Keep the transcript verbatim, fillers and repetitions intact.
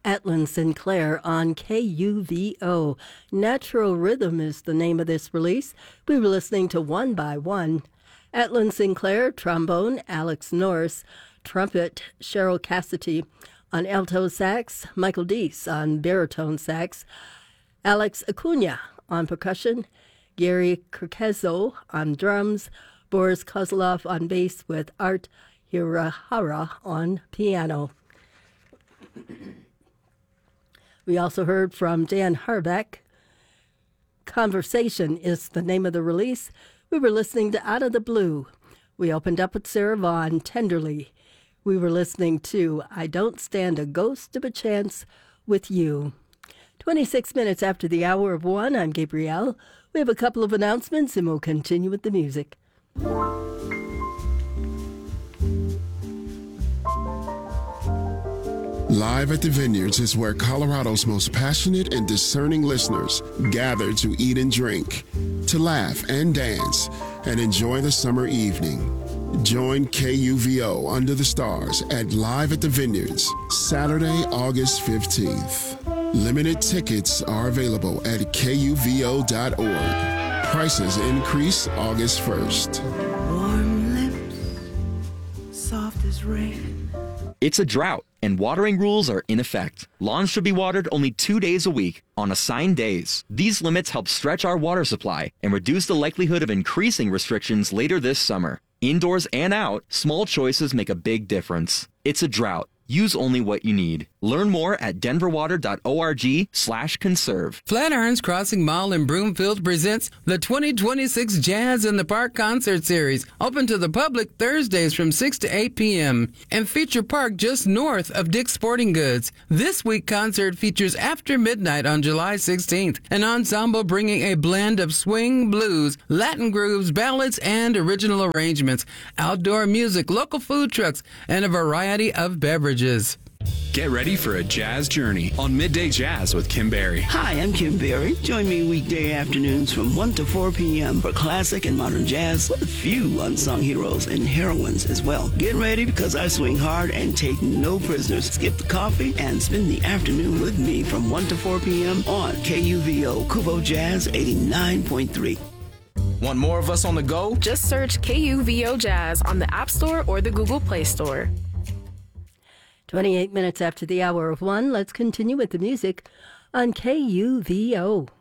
Atlin Sinclair on K U V O. Natural Rhythm is the name of this release. We were listening to One by One. Atlin Sinclair, trombone, Alex Norris, trumpet, Cheryl Cassidy, on alto sax, Michael Deese on baritone sax, Alex Acuna on percussion, Gary Kirkezo on drums, Boris Kozlov on bass with Art Hirahara on piano. We also heard from Dan Harbeck. Conversation is the name of the release. We were listening to Out of the Blue. We opened up with Sarah Vaughan, Tenderly. We were listening to I Don't Stand a Ghost of a Chance with You. twenty-six minutes after the hour of one, I'm Gabrielle. We have a couple of announcements and we'll continue with the music. Live at the Vineyards is where Colorado's most passionate and discerning listeners gather to eat and drink, to laugh and dance, and enjoy the summer evening. Join K U V O Under the Stars at Live at the Vineyards, Saturday, August fifteenth. Limited tickets are available at K U V O dot org. Prices increase August first. Warm lips, soft as rain. It's a drought, and watering rules are in effect. Lawns should be watered only two days a week on assigned days. These limits help stretch our water supply and reduce the likelihood of increasing restrictions later this summer. Indoors and out, small choices make a big difference. It's a drought. Use only what you need. Learn more at denver water dot org slash conserve. Flatirons Crossing Mall in Broomfield presents the twenty twenty-six Jazz in the Park Concert Series, open to the public Thursdays from six to eight p.m. and feature park just north of Dick's Sporting Goods. This week concert features After Midnight on July sixteenth, an ensemble bringing a blend of swing, blues, Latin grooves, ballads, and original arrangements, outdoor music, local food trucks, and a variety of beverages. Get ready for a jazz journey on Midday Jazz with Kim Berry. Hi, I'm Kim Berry. Join me weekday afternoons from one to four p.m. for classic and modern jazz with a few unsung heroes and heroines as well. Get ready because I swing hard and take no prisoners. Skip the coffee and spend the afternoon with me from one to four p.m. on K U V O Kubo Jazz eighty-nine point three. Want more of us on the go? Just search K U V O Jazz on the App Store or the Google Play Store. twenty-eight minutes after the hour of one, let's continue with the music on K U V O.